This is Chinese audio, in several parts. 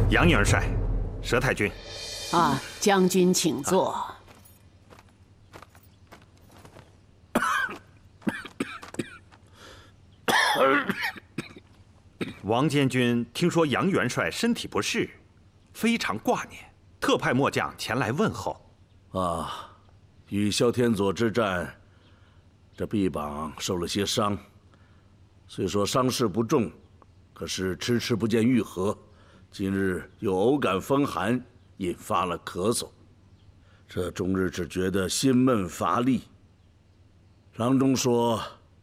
杨元帅，佘太君。 啊，将军请坐。 王监军听说杨元帅身体不适，非常挂念，特派末将前来问候。 啊，与萧天佐之战，这臂膀受了些伤，虽说伤势不重，可是迟迟不见愈合。今日又偶感风寒，引发了咳嗽，这终日只觉得心闷乏力。郎中说，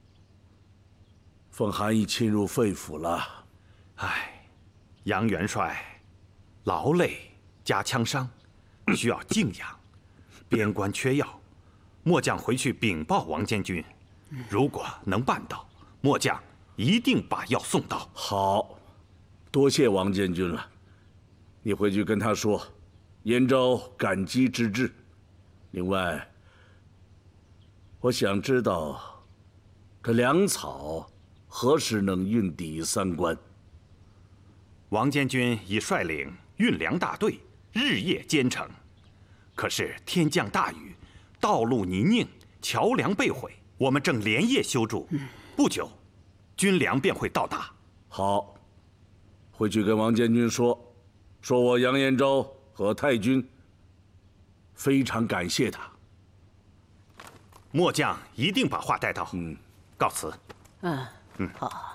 风寒已侵入肺腑了。 唉，杨元帅劳累加枪伤，需要静养。边关缺药，末将回去禀报王监军，如果能办到，末将一定把药送到。 好，多谢王监军了。你回去跟他说，燕昭感激之至。另外，我想知道这粮草何时能运抵3关？ 王监军已率领运粮大队日夜兼程，可是天降大雨，道路泥泞，桥梁被毁，我们正连夜修筑，不久，军粮便会到达。 好，回去跟王监军说，说我杨延昭和太君非常感谢他。 末将一定把话带到。告辞。 好。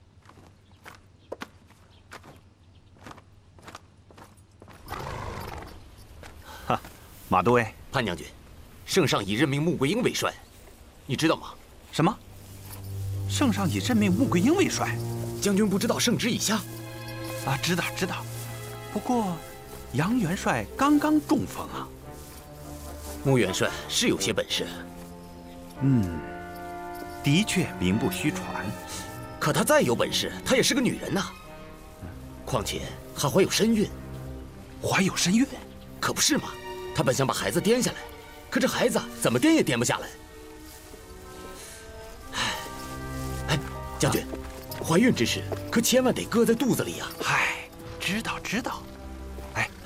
马都尉， 潘将军，圣上已任命穆桂英为帅，你知道吗？ 什么？圣上已任命穆桂英为帅？ 将军不知道圣旨已下？ 啊，知道知道。不过，杨元帅刚刚中风啊。 穆元帅是有些本事。 的确名不虚传。 可他再有本事，她也是个女人呐。况且还怀有身孕。 怀有身孕？ 可不是嘛。他本想把孩子掂下来，可这孩子怎么掂也掂不下来。哎，将军，怀孕之事可千万得搁在肚子里呀。 嗨，知道知道。